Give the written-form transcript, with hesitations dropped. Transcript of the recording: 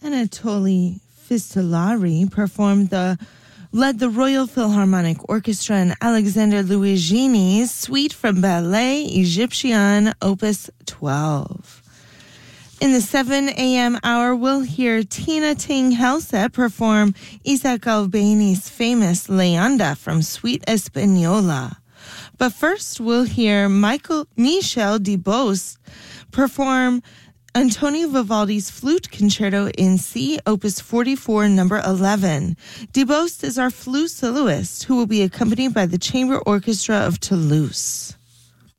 Anatoly Fistolari led the Royal Philharmonic Orchestra in Alexander Luigini's Suite from Ballet Egyptian, Opus 12. In the 7 a.m. hour, we'll hear Tina Ting Helse perform Isaac Albeni's famous Leanda from Suite Espanola. But first, we'll hear Michel Debose perform Antonio Vivaldi's Flute Concerto in C, Opus 44, number 11. Debose is our flute soloist, who will be accompanied by the Chamber Orchestra of Toulouse.